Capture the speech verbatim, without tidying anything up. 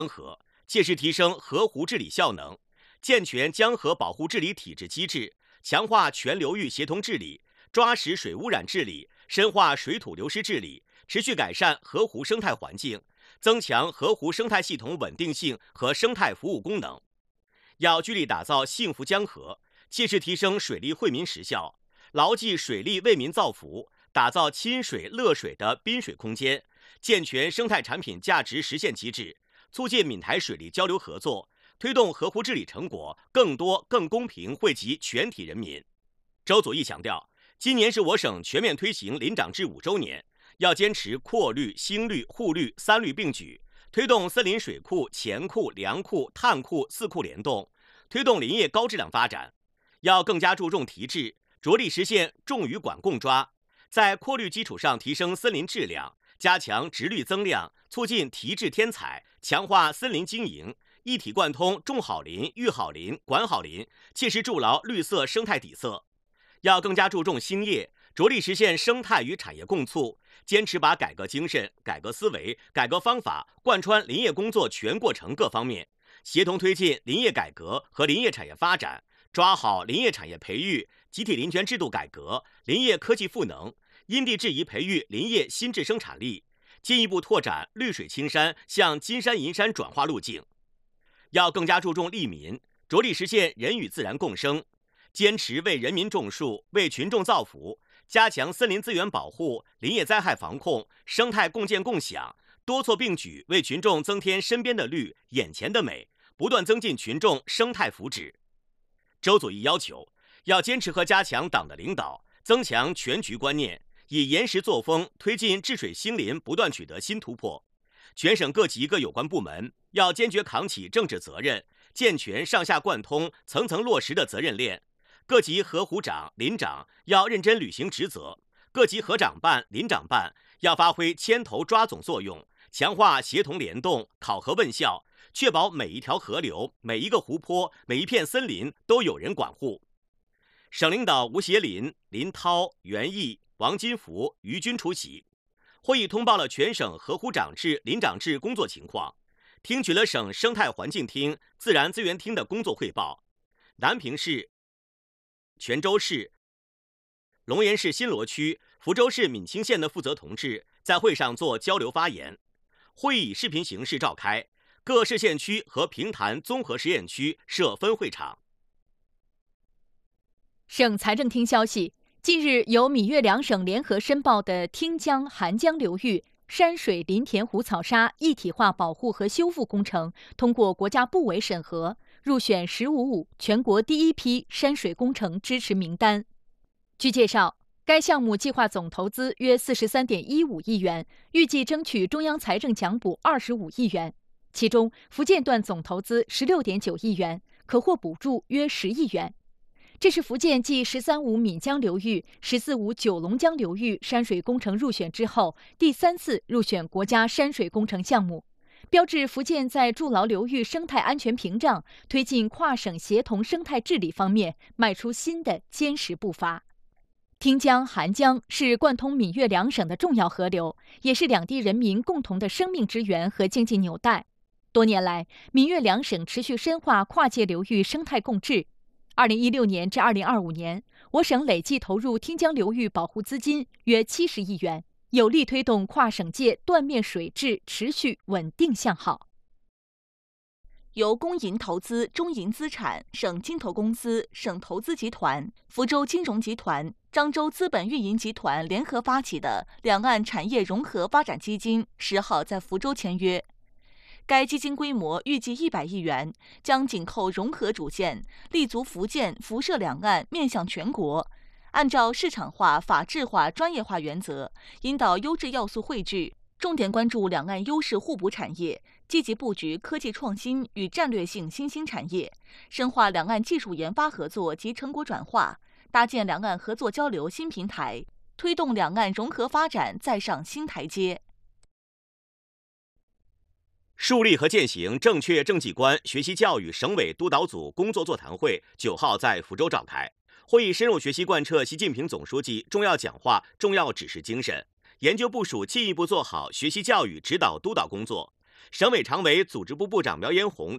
河，切实提升河湖治理效能，健全江河保护治理体制机制，强化全流域协同治理，抓实水污染治理，深化水土流失治理，持续改善河湖生态环境，增强河湖生态系统稳定性和生态服务功能。要聚力打造幸福江河，切实提升水利惠民实效，牢记水利为民造福，打造亲水乐水的滨水空间，健全生态产品价值实现机制，促进闽台水利交流合作，推动河湖治理成果更多更公平惠及全体人民。周祖义强调，今年是我省全面推行林长制五周年，要坚持扩绿、兴绿、护绿三绿并举，推动森林水库、钱库、粮库、碳库四库联动，推动林业高质量发展。要更加注重提质，着力实现种与管共抓，在扩绿基础上提升森林质量，加强植绿增量，促进提质添彩，强化森林经营，一体贯通种好林、育好林、管好林，切实筑牢绿色生态底色。要更加注重兴业，着力实现生态与产业共促，坚持把改革精神、改革思维、改革方法贯穿林业工作全过程各方面，协同推进林业改革和林业产业发展，抓好林业产业培育、集体林权制度改革、林业科技赋能，因地制宜培育林业新质生产力，进一步拓展绿水青山向金山银山转化路径。要更加注重利民，着力实现人与自然共生，坚持为人民种树、为群众造福，加强森林资源保护、林业灾害防控、生态共建共享，多措并举，为群众增添身边的绿、眼前的美，不断增进群众生态福祉。周祖义要求，要坚持和加强党的领导，增强全局观念，以严实作风推进治水兴林不断取得新突破。全省各级各有关部门要坚决扛起政治责任，健全上下贯通、层层落实的责任链。各级河湖长、林长要认真履行职责，各级河长办、林长办要发挥牵头抓总作用，强化协同联动、考核问效，确保每一条河流、每一个湖泊、每一片森林都有人管护。省领导吴协林、林涛、袁毅、王金福、于军出席。会议通报了全省河湖长制、林长制工作情况，听取了省生态环境厅、自然资源厅的工作汇报。南平市、泉州市、龙岩市新罗区、福州市闽清县的负责同志在会上做交流发言。会议以视频形式召开，各市县区和平潭综合实验区设分会场。 省财政厅消息，近日由闽粤两省联合申报的汀江、韩江流域山水林田湖草沙一体化保护和修复工程通过国家部委审核，入选“十五五”全国第一批山水工程支持名单。据介绍，该项目计划总投资约四十三点一五亿元，预计争取中央财政奖补二十五亿元，其中福建段总投资十六点九亿元，可获补助约十亿元。这是福建继“十三五”闽江流域、“十四五”九龙江流域山水工程入选之后，第三次入选国家山水工程项目，标志福建在筑牢流域生态安全屏障、推进跨省协同生态治理方面迈出新的坚实步伐。汀江、韩江是贯通闽粤两省的重要河流，也是两地人民共同的生命之源和经济纽带。多年来，闽粤两省持续深化跨界流域生态共治。二零一六年至二零二五年，我省累计投入汀江流域保护资金约七十亿元，有力推动跨省界断面水质持续稳定向好。 由公银投资、中银资产、省金投公司、省投资集团、福州金融集团、漳州资本运营集团联合发起的两岸产业融合发展基金十号在福州签约。该基金规模预计一百亿元，将紧扣融合主线，立足福建，辐射两岸，面向全国。按照市场化、法治化、专业化原则，引导优质要素汇聚，重点关注两岸优势互补产业，积极布局科技创新与战略性新兴产业，深化两岸技术研发合作及成果转化，搭建两岸合作交流新平台，推动两岸融合发展再上新台阶。 树立和践行正确政绩观学习教育省委督导组工作座谈会九号在福州召开。会议深入学习贯彻习近平总书记重要讲话、重要指示精神，研究部署进一步做好学习教育指导督导工作， 省委常委、组织部部长苗延红